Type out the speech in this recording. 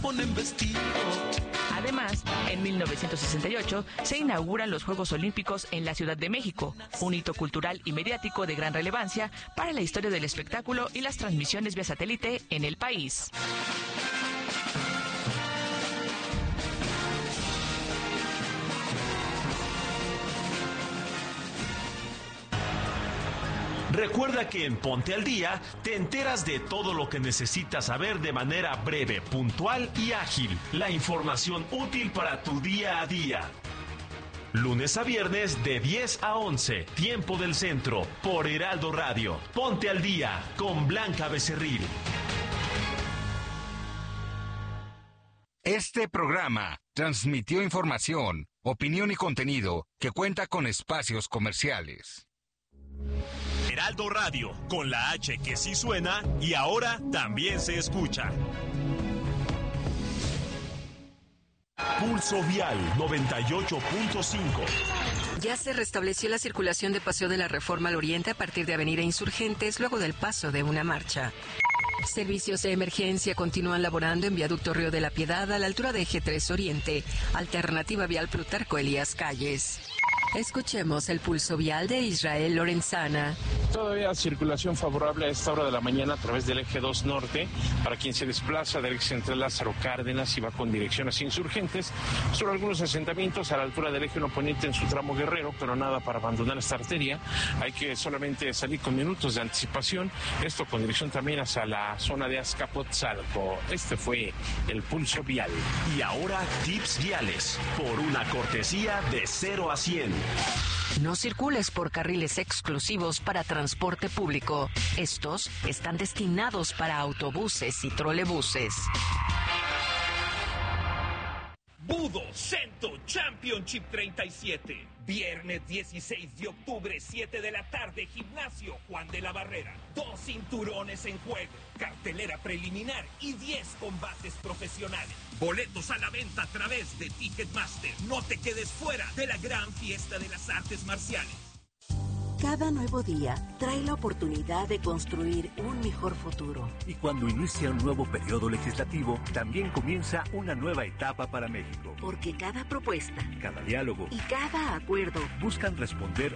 ponen vestido. Además, en 1968 se inauguran los Juegos Olímpicos en la Ciudad de México, un hito cultural y mediático de gran relevancia para la historia del espectáculo y las transmisiones vía satélite en el país. Recuerda que en Ponte al Día te enteras de todo lo que necesitas saber de manera breve, puntual y ágil. La información útil para tu día a día. Lunes a viernes de 10 a 11, tiempo del centro, por Heraldo Radio. Ponte al Día con Blanca Becerril. Este programa transmitió información, opinión y contenido que cuenta con espacios comerciales. Heraldo Radio, con la H que sí suena y ahora también se escucha. Pulso Vial 98.5. Ya se restableció la circulación de Paseo de la Reforma al Oriente a partir de Avenida Insurgentes luego del paso de una marcha. Servicios de emergencia continúan laborando en Viaducto Río de la Piedad a la altura de Eje 3 Oriente, alternativa vial Plutarco Elías Calles. Escuchemos el pulso vial de Israel Lorenzana. Todavía circulación favorable a esta hora de la mañana a través del eje 2 norte para quien se desplaza del eje central Lázaro Cárdenas y va con dirección hacia Insurgentes. Sobre algunos asentamientos a la altura del eje 1 poniente en su tramo Guerrero, pero nada para abandonar esta arteria. Hay que solamente salir con minutos de anticipación. Esto con dirección también hacia la zona de Azcapotzalco. Este fue el pulso vial. Y ahora tips viales por una cortesía de 0 a 100. No circules por carriles exclusivos para transporte público. Estos están destinados para autobuses y trolebuses. Budo Cento Championship 37. Viernes 16 de octubre, 7 de la tarde, Gimnasio Juan de la Barrera. 2 cinturones en juego, cartelera preliminar y 10 combates profesionales. Boletos a la venta a través de Ticketmaster. No te quedes fuera de la gran fiesta de las artes marciales. Cada nuevo día trae la oportunidad de construir un mejor futuro. Y cuando inicia un nuevo periodo legislativo, también comienza una nueva etapa para México. Porque cada propuesta, cada diálogo y cada acuerdo buscan responder